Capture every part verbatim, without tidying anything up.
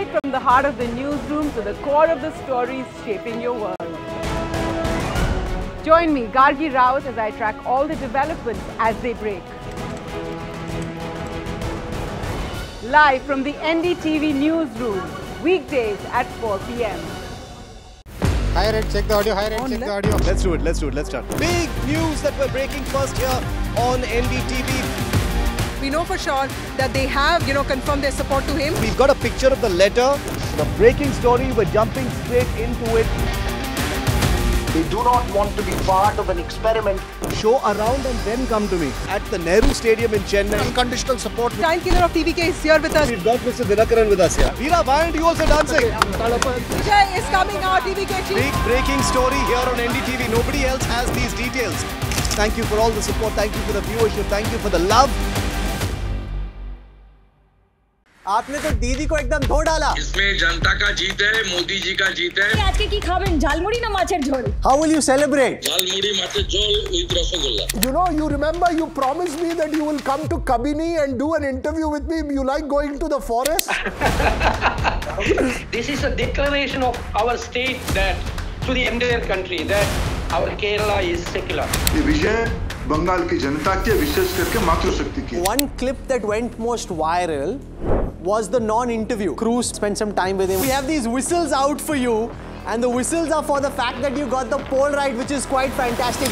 Right from the heart of the newsroom to the core of the stories shaping your world. Join me, Gargi Raut, as I track all the developments as they break. Live from the N D T V newsroom, weekdays at four p m Hi, Red, check the audio. Hi, Red, check the audio. Let's do it. Let's do it. Let's start. Big news that we're breaking first here on N D T V. We know for sure that they have, you know, confirmed their support to him. We've got a picture of the letter. The breaking story, we're jumping straight into it. They do not want to be part of an experiment. Show around and then come to me. At the Nehru Stadium in Chennai. Unconditional support. Time killer of T V K is here with us. We've got Mister Dinakaran with us here. Veera, why aren't you also dancing? Vijay is coming out, T V K chief. Big breaking story here on N D T V. Nobody else has these details. Thank you for all the support. Thank you for the viewership. Thank you for the love. आपने तो दीदी को एकदम धो डाला. इसमें जनता का जीत है, मोदी जी का जीत है. आज के की खावें झालमुड़ी ना माछेर झोल. How will you celebrate? Jhalmuri माछेर झोल with rasgulla. You know, you remember you promised me that you will come to Kabini and do an interview with me. You like going to the forest? This is a declaration of our state that to the entire country that our Kerala is secular. ये विजय बंगाल की जनता के विशेष करके मातृशक्ति की. One clip that went most viral was the non-interview. Cruz spent some time with him. We have these whistles out for you, and the whistles are for the fact that you got the poll right, which is quite fantastic.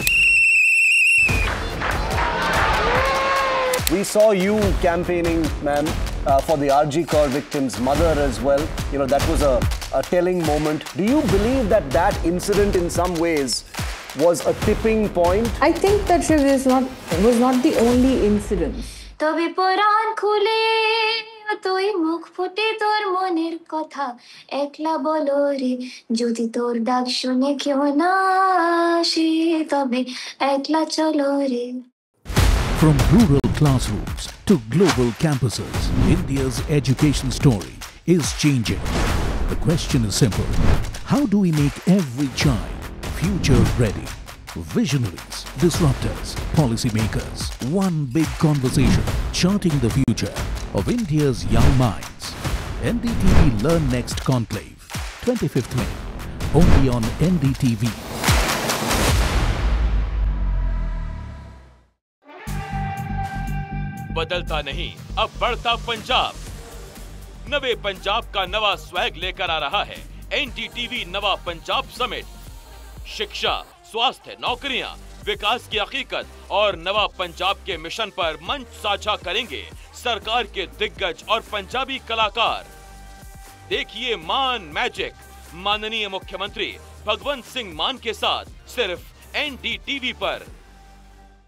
We saw you campaigning, ma'am, uh, for the R G Kar victim's mother as well. You know, that was a, a telling moment. Do you believe that that incident in some ways was a tipping point? I think that Shiv is not, was not the only incident. তবে পরাণ খুলে তুই মুখ ফুটে তোর মনের কথা একলা বলো রে যদি তোর ডাক শুনে কেউ না আসে তবে একলা চলো রে. From rural classrooms to global campuses, India's education story is changing. The question is simple. How do we make every child future ready? Visionaries, disruptors, policymakers, one big conversation charting the future of India's young minds. N D T V Learn Next Conclave, twenty-fifth May, only on N D T V. बदलता नहीं, अब बढ़ता पंजाब. नवे पंजाब का नवा swag लेकर आ रहा है N D T V नवा पंजाब समिट. शिक्षा, स्वास्थ्य, नौकरियां, विकास की हकीकत और नवा पंजाब के मिशन पर मंच साझा करेंगे सरकार के दिग्गज और पंजाबी कलाकार. देखिए मान मैजिक माननीय मुख्यमंत्री भगवंत सिंह मान के साथ सिर्फ N D T V पर